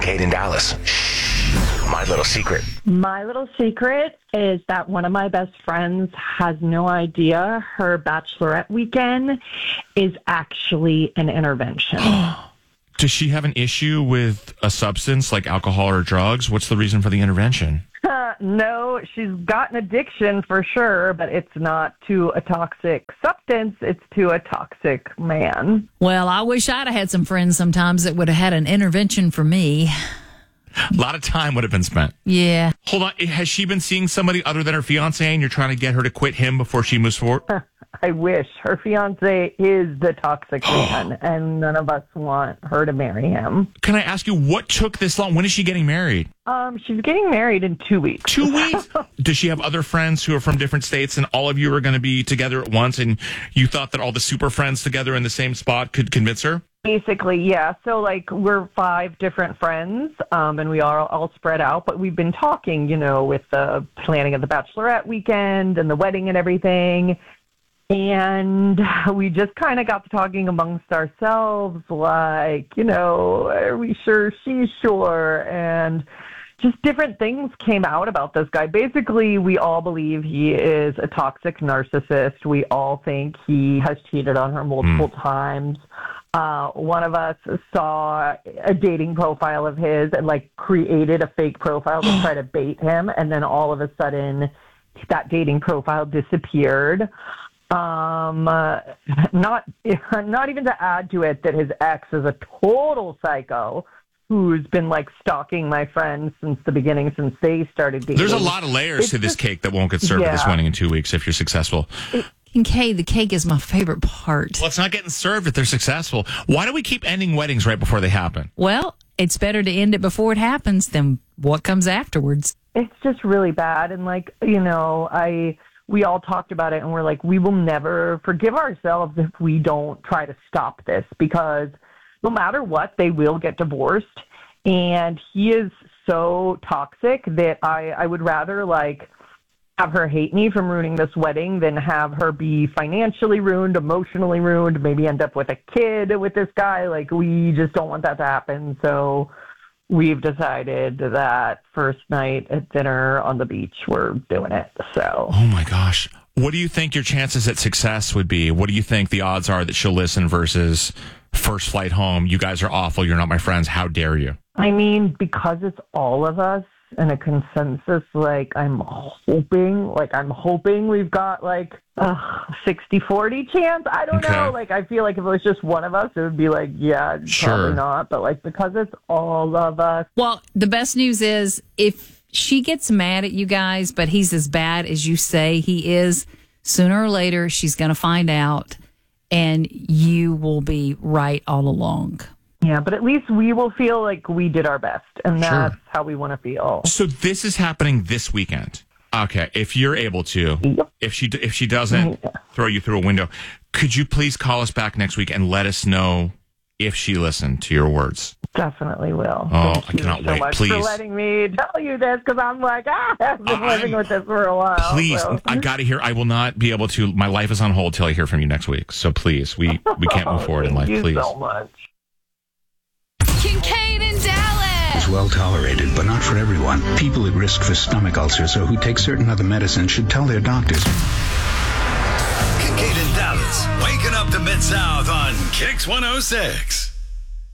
Kincaid in Dallas. My little secret. My little secret is that one of my best friends has no idea her bachelorette weekend is actually an intervention. Does she have an issue with a substance like alcohol or drugs? What's the reason for the intervention? No, she's got an addiction for sure, but it's not to a toxic substance. It's to a toxic man. Well, I wish I'd have had some friends sometimes that would have had an intervention for me. A lot of time would have been spent. Yeah. Hold on. Has she been seeing somebody other than her fiance and you're trying to get her to quit him before she moves forward? I wish. Her fiance is the toxic man, and none of us want her to marry him. Can I ask you, what took this long? When is she getting married? She's getting married in 2 weeks. 2 weeks? Does she have other friends who are from different states and all of you are going to be together at once and you thought that all the super friends together in the same spot could convince her? Basically, yeah. So, we're 5 different friends, and we are all spread out, but we've been talking, with the planning of the bachelorette weekend and the wedding and everything. And we just kind of got to talking amongst ourselves, are we sure she's sure? And just different things came out about this guy. Basically, we all believe he is a toxic narcissist. We all think he has cheated on her multiple times. One of us saw a dating profile of his and created a fake profile to try to bait him. And then all of a sudden that dating profile disappeared. Not even to add to it that his ex is a total psycho who's been stalking my friends since the beginning, since they started dating. There's a lot of layers to this cake that won't get served at this wedding in 2 weeks if you're successful. Kincaid, the cake is my favorite part. Well, it's not getting served if they're successful. Why do we keep ending weddings right before they happen? Well, it's better to end it before it happens than what comes afterwards. It's just really bad. And we all talked about it and we're like, we will never forgive ourselves if we don't try to stop this, because no matter what, they will get divorced. And he is so toxic that I would rather have her hate me from ruining this wedding than have her be financially ruined, emotionally ruined, maybe end up with a kid with this guy. We just don't want that to happen. So we've decided that first night at dinner on the beach, we're doing it. So. Oh my gosh. What do you think your chances at success would be? What do you think the odds are that she'll listen versus first flight home? You guys are awful. You're not my friends. How dare you? I mean, because it's all of us and a consensus, I'm hoping we've got 60-40 chance. I don't know. I feel like if it was just one of us, it would be probably not. But because it's all of us. Well, the best news is if she gets mad at you guys, but he's as bad as you say he is, sooner or later she's going to find out and you will be right all along. Yeah, but at least we will feel like we did our best, and that's how we want to feel. So this is happening this weekend. Okay, if you're able to, if she doesn't throw you through a window, could you please call us back next week and let us know if she listened to your words? Definitely will. Oh, Thank I cannot you so wait. much Please. for letting me tell you this, because I'm I've been living with this for a while. Please, so. I got to hear. I will not be able to. My life is on hold till I hear from you next week. So please, we can't move forward in life. Thank you Please. so much. Kincaid in Dallas. It's well tolerated, but not for everyone. People at risk for stomach ulcers or who take certain other medicines should tell their doctors. Kincaid in Dallas, waking up the Mid-South on Kix 106.